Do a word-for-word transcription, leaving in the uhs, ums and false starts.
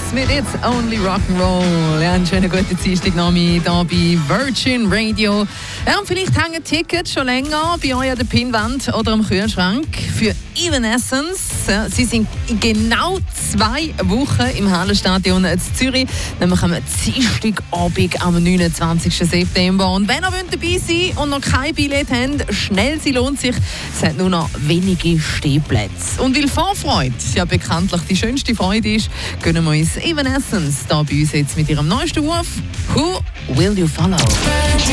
mit It's Only Rock'n'Roll. Ja, einen schönen guten Dienstagnachmittag hier bei Virgin Radio. Ja, und vielleicht hängen Tickets schon länger bei euch an der Pinnwand oder am Kühlschrank für Evanescence. Ja, sie sind in genau zwei Wochen im Hallenstadion in Zürich, nämlich am Dienstagabend am neunundzwanzigsten September. Und wenn ihr dabei sein und noch kein Billett habt, schnell, sie lohnt sich. Es hat nur noch wenige Stehplätze. Und weil Vorfreude ja bekanntlich die schönste Freude ist, gönnen wir uns Evanescence da bei uns jetzt mit ihrem neuesten Ruf «Who Will You Follow?».